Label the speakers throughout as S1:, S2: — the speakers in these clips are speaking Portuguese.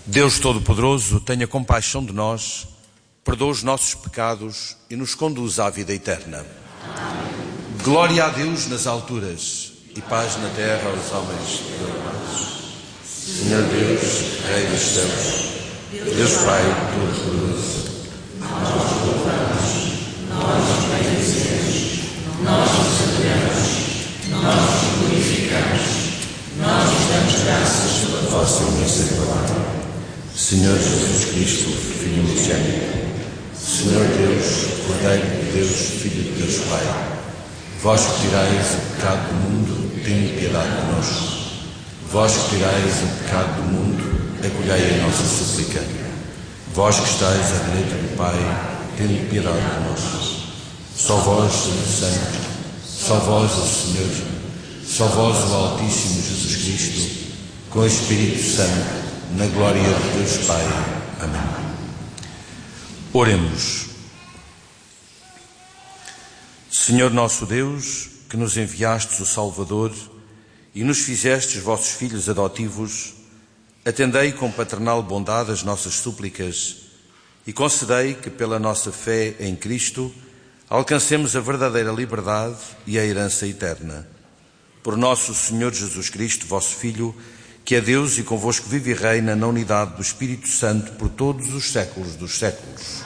S1: Deus Todo-Poderoso, tenha compaixão de nós, perdoa os nossos pecados e nos conduz à vida eterna. Glória a Deus nas alturas e paz na terra aos homens perdoados. Senhor Deus, Rei dos céus, Deus Pai Todo-Poderoso, nós louvamos, nós nos bendizemos, nós nos adoramos, nós nos glorificamos, nós nos damos graças pela vossa imensa glória. Senhor Jesus Cristo, Filho unigênito, Senhor Deus, Cordeiro de Deus, Filho de Deus Pai, vós que tirais o pecado do mundo, tende piedade de nós. Vós que tirais o pecado do mundo, acolhei a nossa súplica. Vós que estáis à direita do Pai, tende piedade de nós. Só vós, Santo, só vós, o Senhor, só vós, o Altíssimo Jesus Cristo, com o Espírito Santo, na glória de Deus Pai. Amém. Oremos. Senhor nosso Deus, que nos enviastes o Salvador e nos fizestes vossos filhos adotivos, atendei com paternal bondade as nossas súplicas e concedei que, pela nossa fé em Cristo, alcancemos a verdadeira liberdade e a herança eterna. Por nosso Senhor Jesus Cristo, vosso Filho, que é Deus e convosco vive e reina na unidade do Espírito Santo por todos os séculos dos séculos.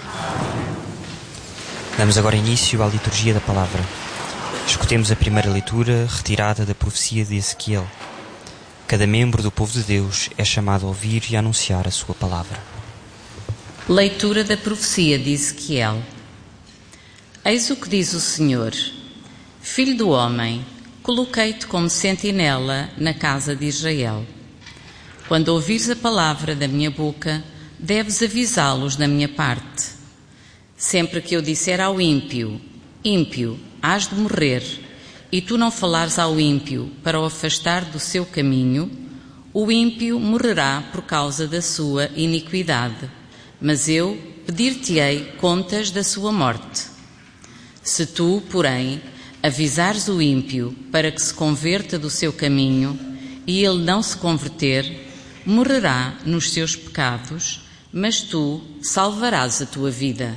S2: Damos agora início à liturgia da palavra. Escutemos a primeira leitura retirada da profecia de Ezequiel. Cada membro do povo de Deus é chamado a ouvir e a anunciar a sua palavra.
S3: Leitura da profecia de Ezequiel. Eis o que diz o Senhor: Filho do homem, coloquei-te como sentinela na casa de Israel. Quando ouvires a palavra da minha boca, deves avisá-los da minha parte. Sempre que eu disser ao ímpio: ímpio, hás de morrer, e tu não falares ao ímpio para o afastar do seu caminho, o ímpio morrerá por causa da sua iniquidade, mas eu pedir-te-ei contas da sua morte. Se tu, porém, avisares o ímpio para que se converta do seu caminho, e ele não se converter, morrerá nos seus pecados, mas tu salvarás a tua vida.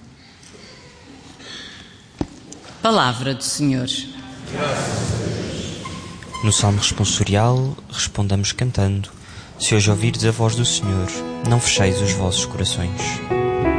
S3: Palavra do Senhor.
S2: No Salmo responsorial, respondamos cantando: Se hoje ouvirdes a voz do Senhor, não fecheis os vossos corações.